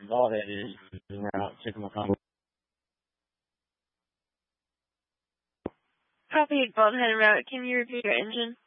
Ballhead is route Sycamore Combo. Copy, Baldhead route. Can you repeat your engine?